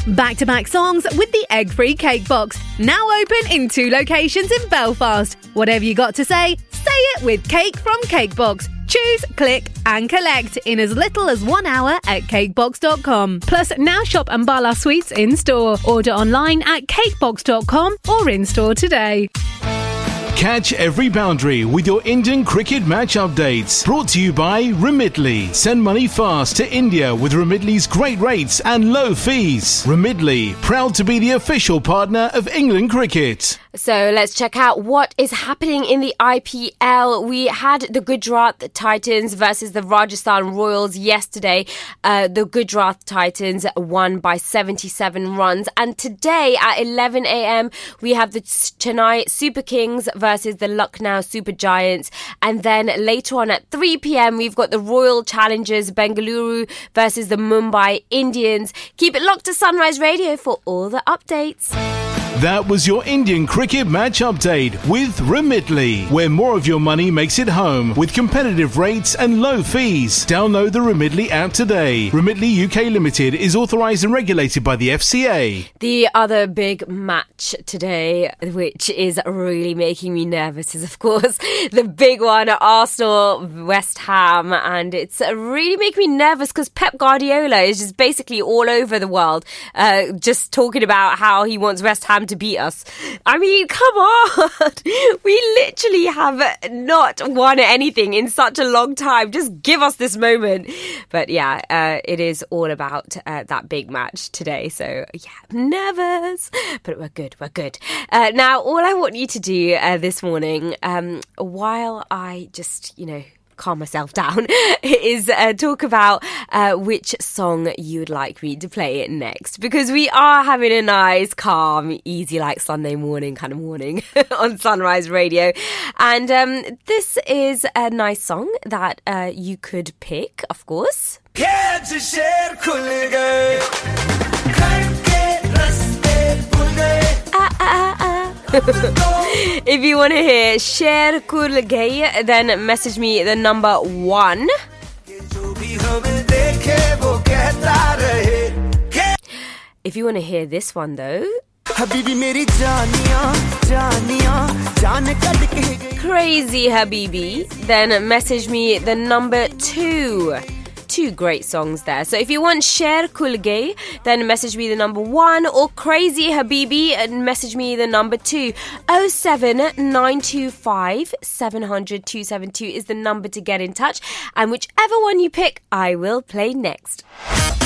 Back-to-back songs with the egg-free cake box. Now open in 2 locations in Belfast. Whatever you got to say it with Cake from Cakebox. Choose, click and collect in as little as 1 hour at cakebox.com. Plus, now shop Ambala Sweets in-store. Order online at cakebox.com or in-store today. Catch every boundary with your Indian cricket match updates. Brought to you by Remitly. Send money fast to India with Remitly's great rates and low fees. Remitly, proud to be the official partner of England Cricket. So let's check out what is happening in the IPL. We had the Gujarat Titans versus the Rajasthan Royals yesterday. The Gujarat Titans won by 77 runs. And today at 11 a.m. we have the Chennai Super Kings versus the Lucknow Super Giants. And then later on at 3 p.m. we've got the Royal Challengers Bengaluru versus the Mumbai Indians. Keep it locked to Sunrise Radio for all the updates. That was your Indian cricket match update with Remitly, where more of your money makes it home with competitive rates and low fees. Download the Remitly app today. Remitly UK Limited is authorised and regulated by the FCA. The other big match today, which is really making me nervous, is of course the big one at Arsenal West Ham, and it's really making me nervous because Pep Guardiola is just basically all over the world, just talking about how he wants West Ham to beat us. I mean, come on. We literally have not won anything in such a long time. Just give us this moment. But yeah, it is all about that big match today. So yeah, I'm nervous, but we're good. Now, all I want you to do this morning, while I just, calm myself down, is talk about which song you'd like me to play it next, because we are having a nice, calm, easy, like Sunday morning kind of morning on Sunrise Radio. And this is a nice song that you could pick, of course. If you want to hear Sher Kul Gaye, then message me the number 1. If you want to hear this one though, Crazy Habibi, then message me the number 2. 2 great songs there. So if you want Sher Kul Gaye, then message me the number 1, or Crazy Habibi and message me the number 2. 07925 700 272 is the number to get in touch, and whichever one you pick, I will play next.